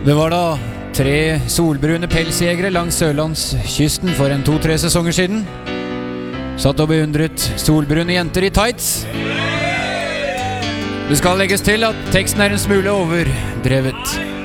Det var da 3 solbrune pelsjegere langs Sørlandskysten for en 2-3 sesonger siden. Satt og beundret solbrune jenter i tights. Det skal legges til at teksten er en smule overdrevet.